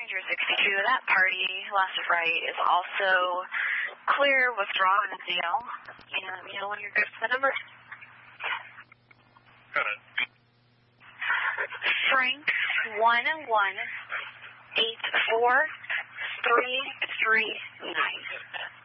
Ranger 62, that party last Friday is also clear, withdrawn, and ZL. And you know when you're good for the number? Go ahead. Frank 1184339.